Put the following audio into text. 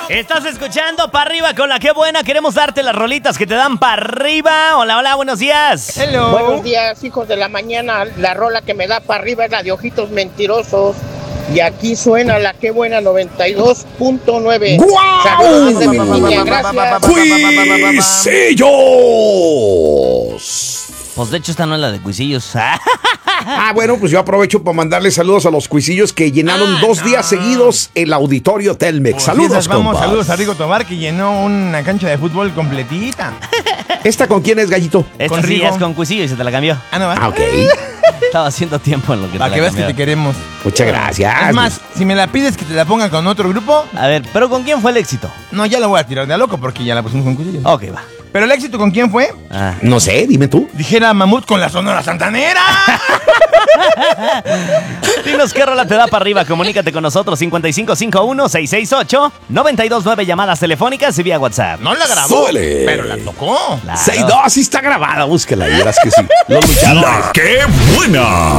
Estás escuchando Pa' Arriba con la que buena. Queremos darte las rolitas que te dan pa' arriba. Hola, hola, buenos días. Hello. Buenos días, hijos de la mañana. La rola que me da para arriba es la de Ojitos Mentirosos. Y aquí suena la que buena 92.9. ¡Guau! Saludos desde Virginia, gracias. ¡Cuisillos! Pues de hecho esta no es la de Cuisillos. Bueno, pues yo aprovecho para mandarle saludos a los cuisillos que llenaron 2 días seguidos el auditorio Telmex. Saludos, vamos, compas. saludos a Rigo Tobar, que llenó una cancha de fútbol completita. ¿Esta con quién es, Gallito? Esta Con sí Rigo. es con Cuisillo y se te la cambió. Ah, no va. Ah, ok. Estaba haciendo tiempo en lo que te Para la que veas que cambió. te queremos. Muchas gracias. Es más, si me la pides que te la ponga con otro grupo, A ver, ¿pero con quién fue el éxito? no, ya la voy a tirar de a loco porque ya la pusimos con cuchillo. Ok, va. Pero el éxito, ¿con quién fue? Ah. No sé, dime tú. Dijera Mamut con la Sonora Santanera. Dinos qué rola te da para arriba. Comunícate con nosotros 5551-668-929 llamadas telefónicas y vía WhatsApp. No la grabó, Súbele. pero la tocó. Claro. 6-2, sí está grabada, búsquela y verás que sí. Los luchadores. La que buena.